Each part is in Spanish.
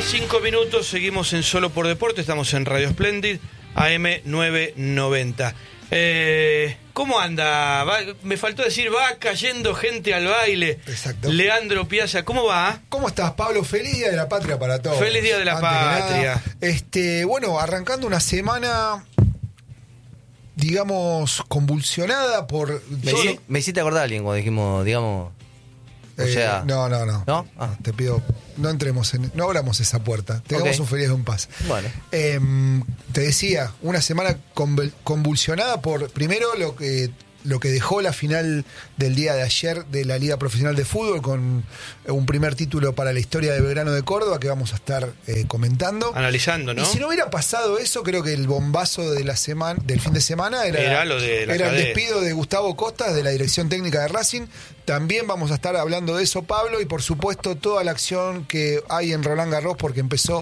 5 minutos, seguimos en Solo por Deporte, estamos en Radio Splendid, AM990. ¿Cómo anda? Me faltó decir, va cayendo gente al baile. Exacto. Leandro Piazza, ¿cómo va? ¿Cómo estás, Pablo? Feliz Día de la Patria para todos. Feliz Día de la Patria. Bueno, arrancando una semana, digamos, convulsionada por... Me hiciste acordar a alguien cuando dijimos, digamos... O sea... No. ¿No? Ah. Te pido, no entremos no abramos esa puerta. Tengamos un feliz de un paz. Bueno. Te decía, una semana convulsionada por, primero, lo que dejó la final del día de ayer de la Liga Profesional de Fútbol, con un primer título para la historia de Belgrano de Córdoba, que vamos a estar comentando. Analizando, ¿no? Y si no hubiera pasado eso, creo que el bombazo de la semana, del fin de semana era lo de la el despido de Gustavo Costas de la dirección técnica de Racing. También vamos a estar hablando de eso, Pablo, y por supuesto toda la acción que hay en Roland Garros, porque empezó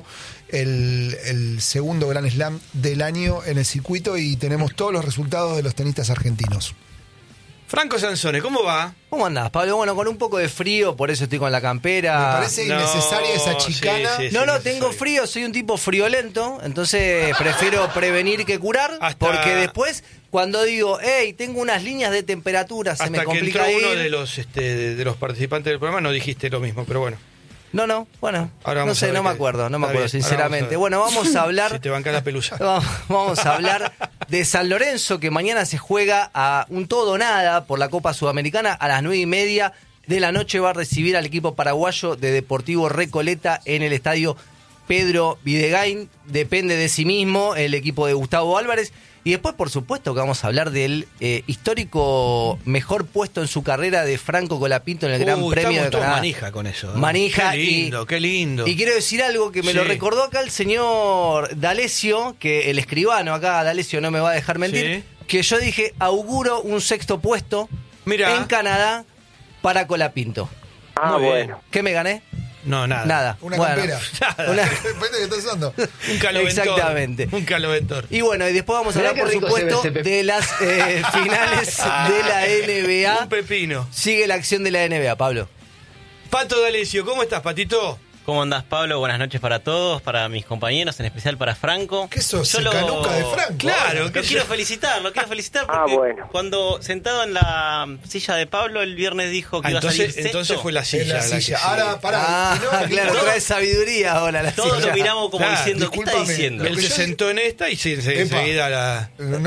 el segundo Grand Slam del año en el circuito y tenemos todos los resultados de los tenistas argentinos. Franco Sansone, ¿cómo va? ¿Cómo andás, Pablo? Bueno, con un poco de frío, por eso estoy con la campera. Me parece innecesaria esa chicana. Sí, No, tengo frío, soy un tipo friolento, entonces prefiero prevenir que curar, porque después, cuando digo, tengo unas líneas de temperatura, se me complica hasta que ir. entró uno de los participantes del programa, no dijiste lo mismo, pero bueno. Bueno, ahora no sé, no me acuerdo, sinceramente. Bueno, vamos a hablar... Si te banca la pelusa. Vamos a hablar de San Lorenzo, que mañana se juega a un todo o nada por la Copa Sudamericana. A las 9:30 de la noche va a recibir al equipo paraguayo de Deportivo Recoleta en el estadio Pedro Videgain. Depende de sí mismo el equipo de Gustavo Álvarez. Y después, por supuesto, que vamos a hablar del histórico mejor puesto en su carrera de Franco Colapinto en el Gran Premio de Canadá. Manija con eso. Manija. Qué lindo. Y quiero decir algo que me lo recordó acá el señor D'Alessio, que el escribano acá, D'Alessio no me va a dejar mentir, que yo dije, auguro un sexto puesto en Canadá para Colapinto. Bueno. ¿Qué me gané? No, nada. Una campera. Depende que estás usando. Un caloventor. Exactamente. Un caloventor. Y bueno, y después vamos a hablar, por supuesto, de las finales de la NBA. Un pepino. Sigue la acción de la NBA, Pablo. Pato D'Alessio, ¿cómo estás, Patito? ¿Cómo andás, Pablo? Buenas noches para todos, para mis compañeros, en especial para Franco. ¿Qué sos, canuca de Franco? Claro, lo quiero felicitar porque cuando sentado en la silla de Pablo el viernes dijo que iba a salir sexto. Entonces fue la silla. Ahora, pará. Claro, trae sabiduría ahora la todos silla. lo miramos como diciendo, ¿qué está diciendo? Él se sentó en esta y enseguida la... No,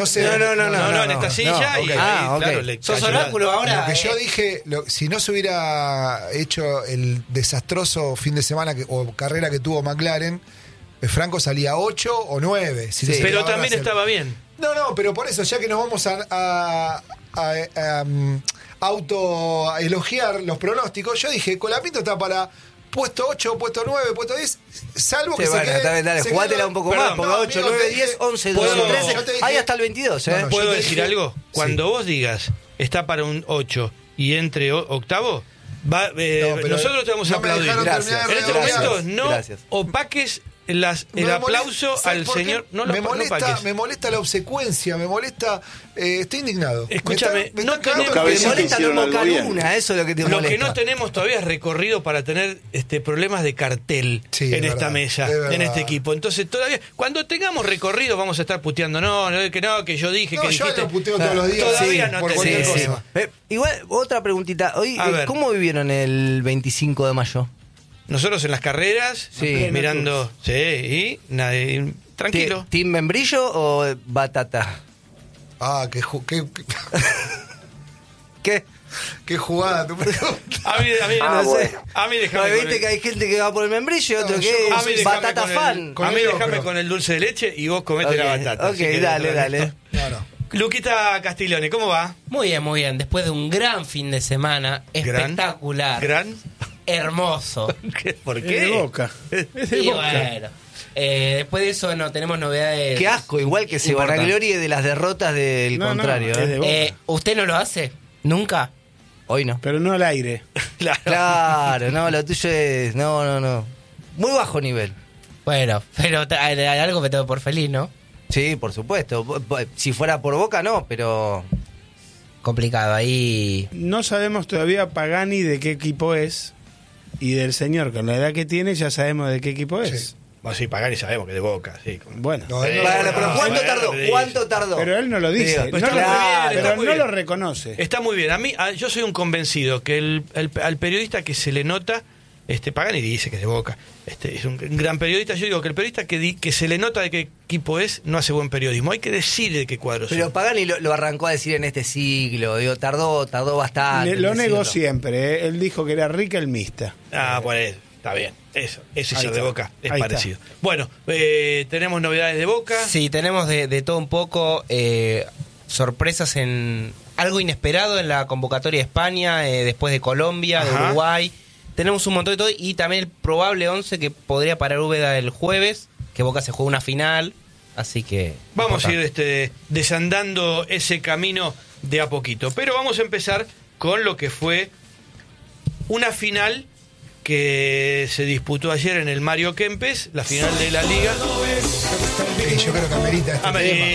en esta silla y ahí, claro, le sos oráculo ahora. Lo que yo dije, si no se hubiera hecho el desastroso fin de semana o carrera que tuvo McLaren, Franco salía 8 o 9. Pero también estaba bien. No, pero por eso, ya que nos vamos a autoelogiar los pronósticos, yo dije, Colapinto está para puesto 8, puesto 9, puesto 10, salvo que se quede... Dale, jugátela un poco más, porque 8, 9, 10, 11, 12, 13, hay hasta el 22. ¿Puedo decir algo? Cuando vos digas, está para un 8 y entre octavo... nosotros te vamos a aplaudir. Gracias. En este momento no opaques el aplauso al señor. Me molesta la obsecuencia, me molesta. Estoy indignado. Escúchame, me molesta no invocar una, eso es lo que te molesta. Lo que no tenemos todavía es recorrido para tener problemas de cartel en esta mesa, en este equipo. Entonces todavía, cuando tengamos recorrido vamos a estar puteando. Que yo dije, que dijiste. Yo lo puteo todos los días. Todavía no tenemos cosa. Igual, otra preguntita. Hoy, ¿cómo vivieron el 25 de mayo? Nosotros en las carreras, mirando, y tranquilo. ¿Team Membrillo o Batata? Qué jugada tu pregunta. A mí déjame. Viste que hay gente que va por el membrillo y otro que es batata fan. A mí déjame con el dulce de leche y vos comete la batata. Ok, dale. Luquita Castiglione, ¿cómo va? Muy bien. Después de un gran fin de semana, espectacular. Hermoso. ¿Por qué? De Boca. Bueno, después de eso tenemos novedades. Qué asco, igual que se vanaglorie de las derrotas del contrario. ¿Usted no lo hace? ¿Nunca? Hoy no. Pero no al aire. Claro, no, lo tuyo es... No. Muy bajo nivel. Bueno, pero algo me tengo por feliz, ¿no? Sí, por supuesto. Si fuera por Boca, no, pero... Complicado, ahí... No sabemos todavía Pagani de qué equipo es. y del señor con la edad que tiene ya sabemos de qué equipo es. Sí. Bueno, sí, Pagani sabemos que de Boca, sí. Bueno. Pero ¿cuánto tardó? Pero él no lo dice, pero no lo reconoce. Está muy bien. Yo soy un convencido que al periodista que se le nota, Pagani dice que es de Boca, es un gran periodista. Yo digo que el periodista que se le nota de qué equipo es, no hace buen periodismo. Hay que decir de qué cuadro Pero Pagani lo arrancó a decir en este siglo, tardó bastante. Lo negó siempre, él dijo que era riquelmista. Pues está bien, eso es de Boca, es parecido. Está. Bueno, tenemos novedades de Boca. Sí, tenemos de todo un poco, sorpresas en algo inesperado en la convocatoria de España, después de Colombia, de Uruguay. Tenemos un montón de todo y también el probable 11 que podría parar Úbeda el jueves, que Boca se juega una final, así que... Vamos a ir desandando ese camino de a poquito, pero vamos a empezar con lo que fue una final que se disputó ayer en el Mario Kempes, la final de la Liga. Yo creo que amerita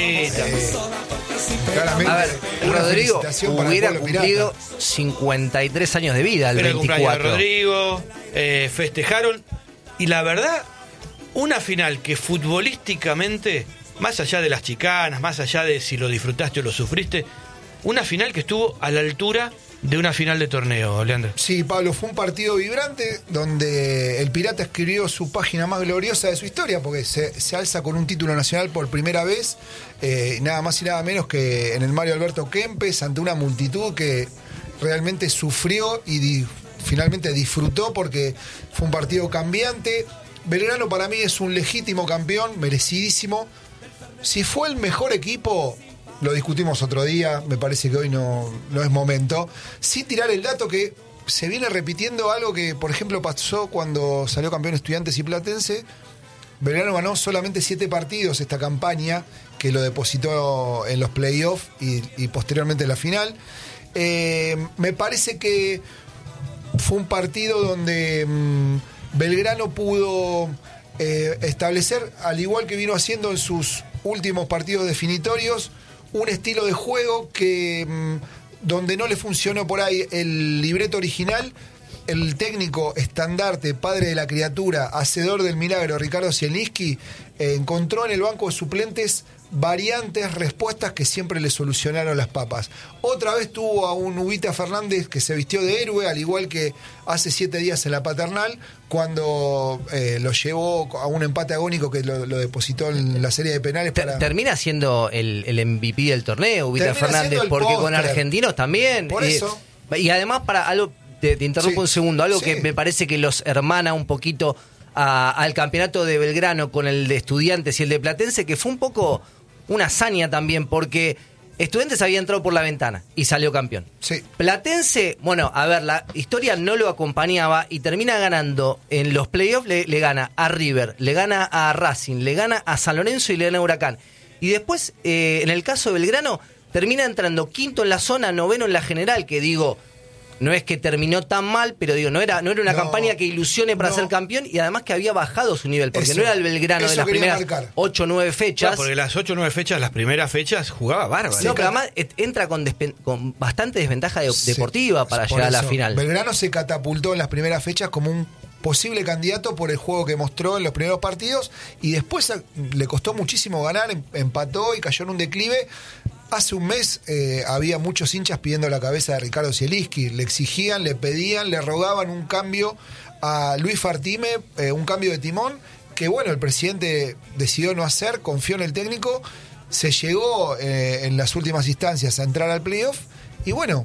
claramente. A ver, Rodrigo hubiera cumplido 53 años de vida el 24. El cumpleaños de Rodrigo, festejaron, y la verdad, una final que futbolísticamente, más allá de las chicanas, más allá de si lo disfrutaste o lo sufriste, una final que estuvo a la altura de una final de torneo, Leandro. Sí, Pablo, fue un partido vibrante donde el Pirata escribió su página más gloriosa de su historia, porque se alza con un título nacional por primera vez, nada más y nada menos que en el Mario Alberto Kempes, ante una multitud que realmente sufrió y finalmente disfrutó, porque fue un partido cambiante. Belgrano para mí es un legítimo campeón, merecidísimo. Si fue el mejor equipo, lo discutimos otro día, me parece que hoy no es momento. Sí tirar el dato que se viene repitiendo algo que, por ejemplo, pasó cuando salió campeón Estudiantes y Platense. Belgrano ganó solamente 7 partidos esta campaña, que lo depositó en los playoffs y posteriormente en la final. Me parece que fue un partido donde Belgrano pudo establecer, al igual que vino haciendo en sus últimos partidos definitorios, un estilo de juego que donde no le funcionó por ahí el libreto original, el técnico estandarte, padre de la criatura, hacedor del milagro, Ricardo Zielinski, encontró en el banco de suplentes variantes, respuestas que siempre le solucionaron las papas. Otra vez tuvo a un Ubita Fernández que se vistió de héroe, al igual que hace 7 días en la Paternal, cuando lo llevó a un empate agónico que lo depositó en la serie de penales. Termina siendo el MVP del torneo, Ubita Fernández, porque póster. Con Argentinos también. Por eso. Y además, para algo, te interrumpo un segundo, algo que me parece que los hermana un poquito al campeonato de Belgrano con el de Estudiantes y el de Platense, que fue un poco una hazaña también, porque Estudiantes había entrado por la ventana y salió campeón. Sí. Platense, bueno, a ver, la historia no lo acompañaba y termina ganando en los playoffs, le gana a River, le gana a Racing, le gana a San Lorenzo y le gana a Huracán. Y después, en el caso de Belgrano, termina entrando quinto en la zona, noveno en la general, que digo, no es que terminó tan mal, pero digo, no era una campaña que ilusione para ser campeón, y además que había bajado su nivel, porque no era el Belgrano de las primeras 8 o 9 fechas. Claro, porque las 8 o 9 fechas, las primeras fechas, jugaba bárbaro. No, pero además entra con bastante desventaja deportiva para llegar a la final. Belgrano se catapultó en las primeras fechas como un posible candidato por el juego que mostró en los primeros partidos, y después le costó muchísimo ganar, empató y cayó en un declive. Hace un mes había muchos hinchas pidiendo la cabeza de Ricardo Zielinski. Le exigían, le pedían, le rogaban un cambio a Luis Fartime, un cambio de timón, que bueno, el presidente decidió no hacer, confió en el técnico, se llegó en las últimas instancias a entrar al playoff. Y bueno,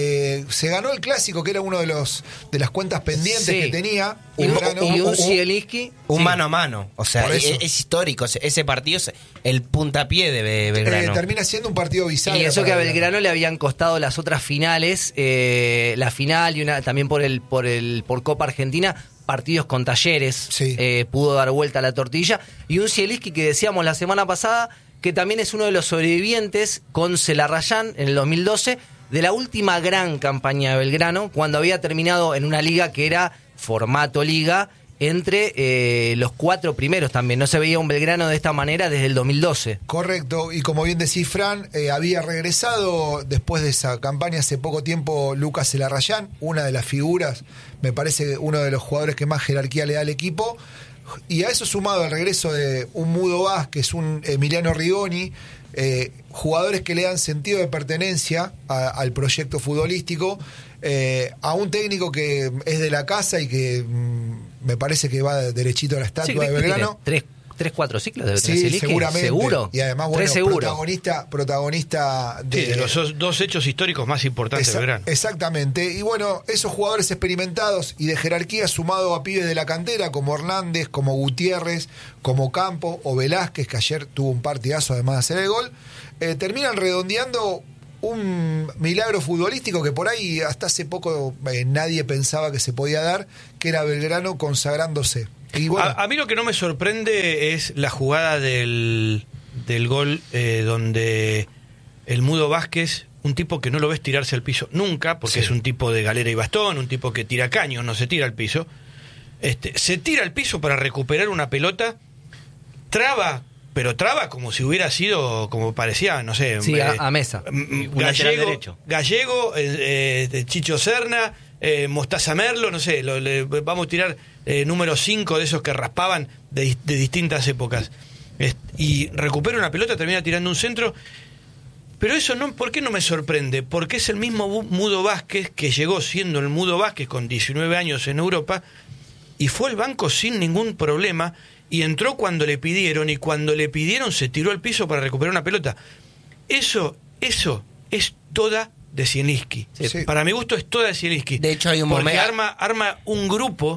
se ganó el clásico, que era uno de las cuentas pendientes que tenía. Y un Zielinski. Un mano a mano. O sea, es histórico. Ese partido es el puntapié de Belgrano. Termina siendo un partido bisagra. Y eso que a Belgrano le habían costado las otras finales, la final y también por Copa Argentina, partidos con Talleres. Sí. Pudo dar vuelta a la tortilla. Y un Zielinski que decíamos la semana pasada, que también es uno de los sobrevivientes con Celarrayán en el 2012, de la última gran campaña de Belgrano, cuando había terminado en una liga que era formato liga entre los 4 primeros también. No se veía un Belgrano de esta manera desde el 2012. Correcto, y como bien decís, Fran, había regresado después de esa campaña hace poco tiempo Lucas Elarrayán, una de las figuras, me parece uno de los jugadores que más jerarquía le da al equipo, y a eso sumado el regreso de un Mudo Vázquez, un Emiliano Rigoni, jugadores que le dan sentido de pertenencia al proyecto futbolístico, a un técnico que es de la casa y que me parece que va derechito a la estatua de Belgrano. 3-4 ciclos debe tener Siliski, seguramente. ¿Seguro? Y además, protagonista de los dos hechos históricos más importantes de Belgrano. Exactamente. Y bueno, esos jugadores experimentados y de jerarquía sumado a pibes de la cantera como Hernández, como Gutiérrez, como Campo o Velázquez, que ayer tuvo un partidazo además de hacer el gol, terminan redondeando un milagro futbolístico que por ahí hasta hace poco nadie pensaba que se podía dar, que era Belgrano consagrándose. Y bueno, a mí lo que no me sorprende es la jugada del gol donde el Mudo Vázquez, un tipo que no lo ves tirarse al piso nunca, porque es un tipo de galera y bastón, un tipo que tira caños, no se tira al piso, se tira al piso para recuperar una pelota, traba como si hubiera sido, como parecía, no sé... Sí, a mesa. Gallego, Chicho Serna, Mostaza Merlo, no sé, vamos a tirar número 5 de esos que raspaban de distintas épocas. Y recupera una pelota, termina tirando un centro. Pero eso, no, ¿por qué no me sorprende? Porque es el mismo Mudo Vázquez que llegó siendo el Mudo Vázquez con 19 años en Europa y fue al banco sin ningún problema. Y entró cuando le pidieron, y cuando le pidieron se tiró al piso para recuperar una pelota. Eso es toda de Zielinski. Sí. Para mi gusto es toda de Zielinski. De hecho hay un momento... arma un grupo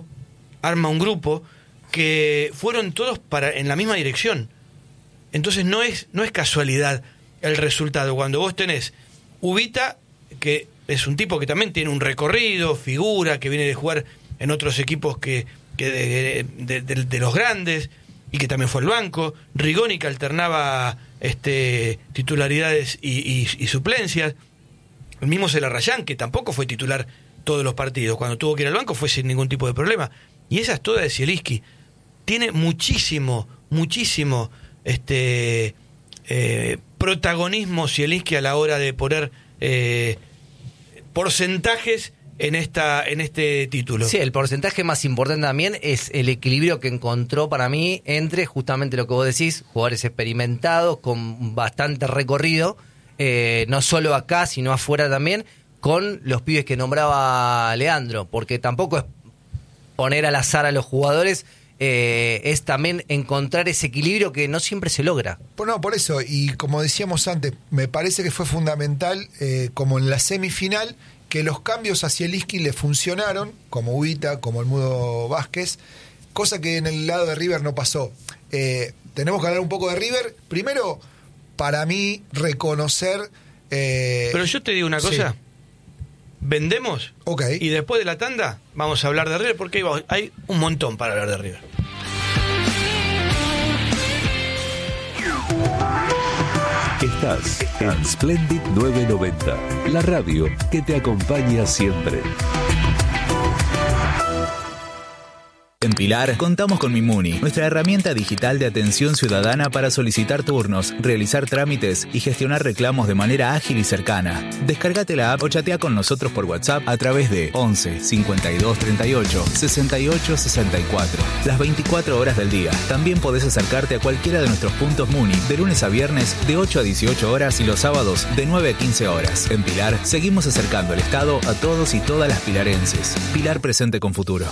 que fueron todos en la misma dirección. Entonces no es casualidad el resultado. Cuando vos tenés Ubita, que es un tipo que también tiene un recorrido, figura, que viene de jugar en otros equipos que de los grandes y que también fue al banco, Rigoni, que alternaba titularidades y suplencias, el mismo Elarrayán, que tampoco fue titular todos los partidos, cuando tuvo que ir al banco fue sin ningún tipo de problema, y esa es toda de Zielinski. Tiene muchísimo protagonismo Zielinski a la hora de poner porcentajes en este título. Sí, el porcentaje más importante también es el equilibrio que encontró para mí entre justamente lo que vos decís, jugadores experimentados con bastante recorrido, no solo acá sino afuera también, con los pibes que nombraba Leandro, porque tampoco es poner al azar a los jugadores, es también encontrar ese equilibrio que no siempre se logra. Bueno, por eso, y como decíamos antes, me parece que fue fundamental, como en la semifinal, que los cambios a Zielinski le funcionaron, como Ubita, como el Mudo Vázquez, cosa que en el lado de River no pasó. Tenemos que hablar un poco de River. Primero, para mí, reconocer... Pero yo te digo una cosa. Vendemos, y después de la tanda vamos a hablar de River, porque hay un montón para hablar de River. Estás en Splendid 990, la radio que te acompaña siempre. En Pilar contamos con Mimuni, nuestra herramienta digital de atención ciudadana para solicitar turnos, realizar trámites y gestionar reclamos de manera ágil y cercana. Descárgate la app o chatea con nosotros por WhatsApp a través de 11 52 38 68 64. Las 24 horas del día. También podés acercarte a cualquiera de nuestros puntos Muni de lunes a viernes de 8 a 18 horas y los sábados de 9 a 15 horas. En Pilar seguimos acercando el Estado a todos y todas las pilarenses. Pilar presente con futuro.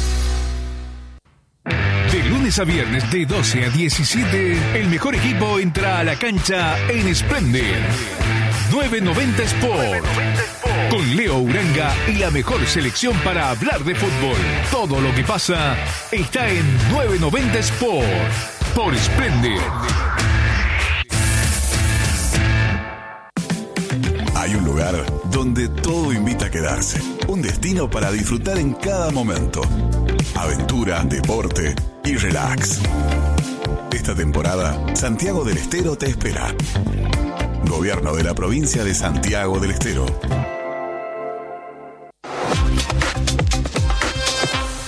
De lunes a viernes de 12 a 17, el mejor equipo entra a la cancha en Splendid 990 Sport. Con Leo Uranga y la mejor selección para hablar de fútbol. Todo lo que pasa está en 990 Sport por Splendid. Hay un lugar donde todo invita a quedarse. Un destino para disfrutar en cada momento. Aventura, deporte y relax. Esta temporada, Santiago del Estero te espera. Gobierno de la provincia de Santiago del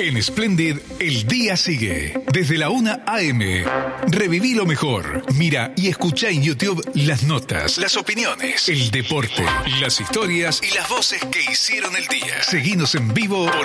En Splendid, el día sigue. Desde la 1 a.m. Reviví lo mejor. Mira y escucha en YouTube las notas, las opiniones, el deporte, las historias y las voces que hicieron el día. Seguinos en vivo por